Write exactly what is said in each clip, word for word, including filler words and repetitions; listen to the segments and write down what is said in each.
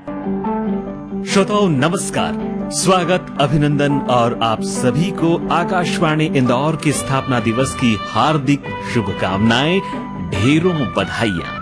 श्रोताओं नमस्कार, स्वागत, अभिनंदन और आप सभी को आकाशवाणी इंदौर की स्थापना दिवस की हार्दिक शुभकामनाएं, ढेरों बधाइयां।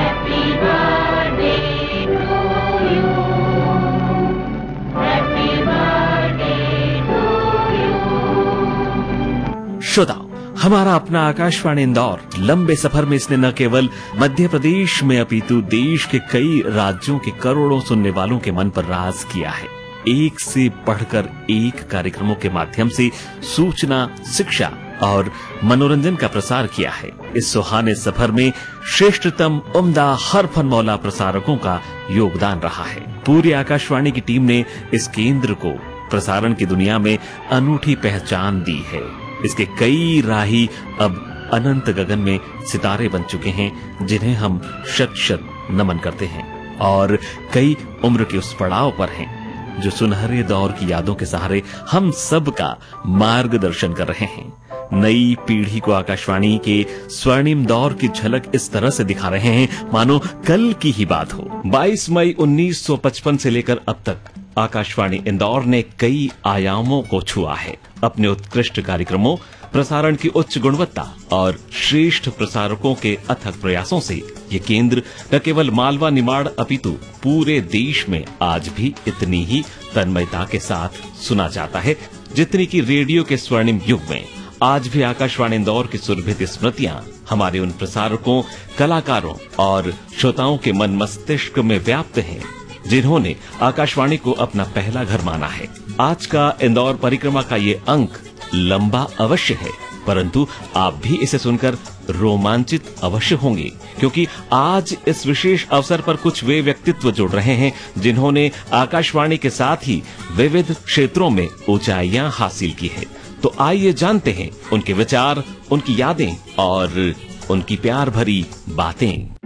श्रोताओ, हमारा अपना आकाशवाणी इंदौर लंबे सफर में इसने न केवल मध्य प्रदेश में अपितु देश के कई राज्यों के करोड़ों सुनने वालों के मन पर राज किया है। एक से बढ़कर एक कार्यक्रमों के माध्यम से सूचना, शिक्षा और मनोरंजन का प्रसार किया है। इस सुहाने सफर में श्रेष्ठतम, उम्दा, हर फनमौला प्रसारकों का योगदान रहा है। पूरी आकाशवाणी की टीम ने इस केंद्र को प्रसारण की दुनिया में अनूठी पहचान दी है। इसके कई राही अब अनंत गगन में सितारे बन चुके हैं, जिन्हें हम शत शत नमन करते हैं, और कई उम्र के उस पड़ाव पर हैं जो सुनहरे दौर की यादों के सहारे हम सब का मार्गदर्शन कर रहे हैं। नई पीढ़ी को आकाशवाणी के स्वर्णिम दौर की झलक इस तरह से दिखा रहे हैं मानो कल की ही बात हो। बाईस मई उन्नीस सौ पचपन से लेकर अब तक आकाशवाणी इंदौर ने कई आयामों को छुआ है। अपने उत्कृष्ट कार्यक्रमों, प्रसारण की उच्च गुणवत्ता और श्रेष्ठ प्रसारकों के अथक प्रयासों से ये केंद्र न केवल मालवा निमाड़ अपितु पूरे देश में आज भी इतनी ही तन्मयता के साथ सुना जाता है जितनी कि रेडियो के स्वर्णिम युग में। आज भी आकाशवाणी इंदौर की सुरभित स्मृतियां हमारे उन प्रसारकों, कलाकारों और श्रोताओं के मन मस्तिष्क में व्याप्त हैं जिन्होंने आकाशवाणी को अपना पहला घर माना है। आज का इंदौर परिक्रमा का ये अंक लंबा अवश्य है, परंतु आप भी इसे सुनकर रोमांचित अवश्य होंगे, क्योंकि आज इस विशेष अवसर पर कुछ वे व्यक्तित्व जुड़ रहे हैं जिन्होंने आकाशवाणी के साथ ही विविध क्षेत्रों में ऊंचाइयां हासिल की है। तो आइए जानते हैं उनके विचार, उनकी यादें और उनकी प्यार भरी बातें।